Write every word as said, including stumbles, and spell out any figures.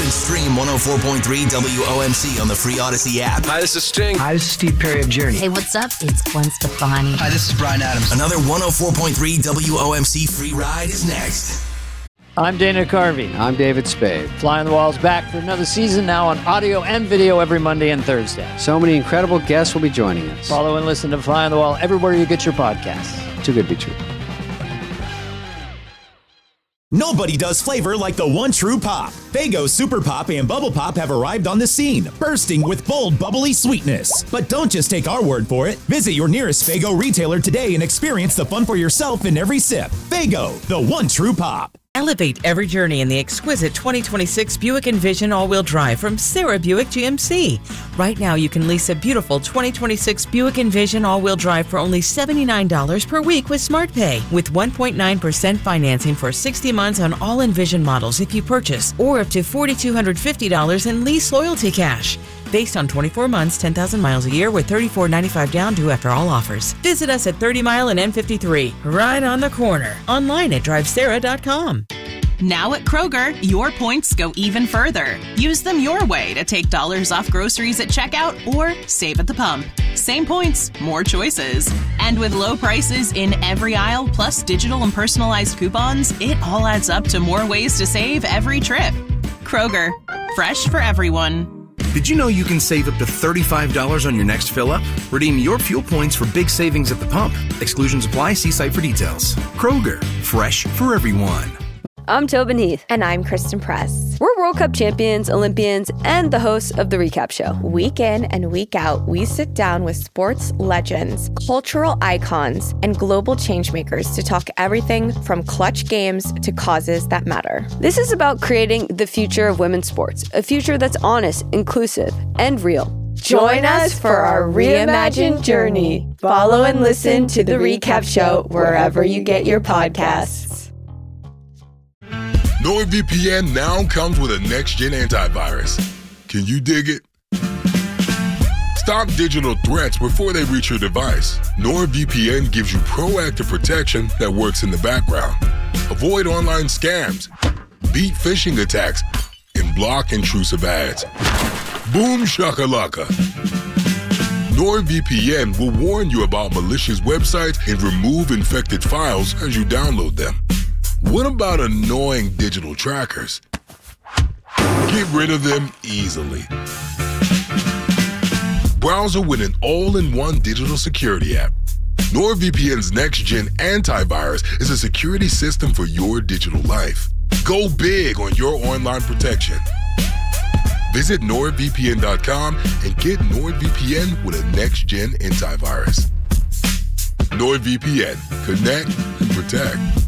and stream one oh four point three W O M C on the free Odyssey app. Hi, this is Sting. Hi, this is Steve Perry of Journey. Hey, what's up? It's Gwen Stefani. Hi, this is Bryan Adams. Another one oh four point three W O M C free ride is next. I'm Dana Carvey. I'm David Spade. Fly on the Wall's back for another season, now on audio and video every Monday and Thursday. So many incredible guests will be joining us. Follow and listen to Fly on the Wall everywhere you get your podcasts. Too good to be true. Nobody does flavor like the one true pop. Faygo Super Pop and Bubble Pop have arrived on the scene, bursting with bold, bubbly sweetness. But don't just take our word for it. Visit your nearest Faygo retailer today and experience the fun for yourself in every sip. Faygo, the one true pop. Elevate every journey in the exquisite twenty twenty-six Buick Envision all-wheel drive from Sarah Buick G M C. Right now, you can lease a beautiful twenty twenty-six Buick Envision all-wheel drive for only seventy-nine dollars per week with SmartPay, with one point nine percent financing for sixty months on all Envision models if you purchase, or up to four thousand two hundred fifty dollars in lease loyalty cash. Based on twenty-four months, ten thousand miles a year with thirty-four ninety-five down due after all offers. Visit us at thirty mile and M fifty-three, right on the corner. Online at drive sarah dot com. Now at Kroger, your points go even further. Use them your way to take dollars off groceries at checkout or save at the pump. Same points, more choices. And with low prices in every aisle, plus digital and personalized coupons, it all adds up to more ways to save every trip. Kroger, fresh for everyone. Did you know you can save up to thirty-five dollars on your next fill-up? Redeem your fuel points for big savings at the pump. Exclusions apply. See site for details. Kroger, fresh for everyone. I'm Tobin Heath. And I'm Kristen Press. We're World Cup champions, Olympians, and the hosts of The Recap Show. Week in and week out, we sit down with sports legends, cultural icons, and global changemakers to talk everything from clutch games to causes that matter. This is about creating the future of women's sports, a future that's honest, inclusive, and real. Join us for our reimagined journey. Follow and listen to The Recap Show wherever you get your podcasts. NordVPN now comes with a next-gen antivirus. Can you dig it? Stop digital threats before they reach your device. NordVPN gives you proactive protection that works in the background. Avoid online scams, beat phishing attacks, and block intrusive ads. Boom shakalaka. NordVPN will warn you about malicious websites and remove infected files as you download them. What about annoying digital trackers? Get rid of them easily. Browser with an all-in-one digital security app. NordVPN's next-gen antivirus is a security system for your digital life. Go big on your online protection. Visit nord V P N dot com and get NordVPN with a next-gen antivirus. NordVPN. Connect and protect.